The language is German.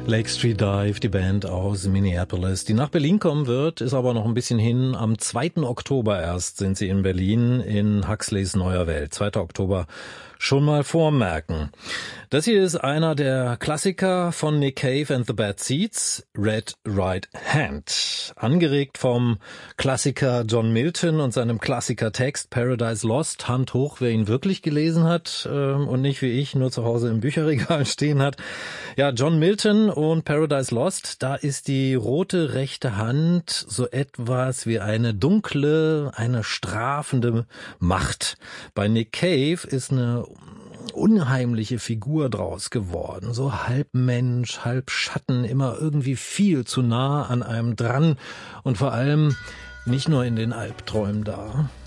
Lake Street Dive, die Band aus Minneapolis, die nach Berlin kommen wird, ist aber noch ein bisschen hin. Am 2. Oktober erst sind sie in Berlin in Huxleys Neuer Welt. 2. Oktober schon mal vormerken. Das hier ist einer der Klassiker von Nick Cave and the Bad Seeds, Red Right Hand. Angeregt vom Klassiker John Milton und seinem Klassikertext Paradise Lost. Hand hoch, wer ihn wirklich gelesen hat und nicht wie ich nur zu Hause im Bücherregal stehen hat. Ja, John Milton und Paradise Lost, da ist die rote rechte Hand so etwas wie eine dunkle, eine strafende Macht. Bei Nick Cave ist eine unheimliche Figur draus geworden, so halb Mensch, halb Schatten, immer irgendwie viel zu nah an einem dran und vor allem nicht nur in den Albträumen da.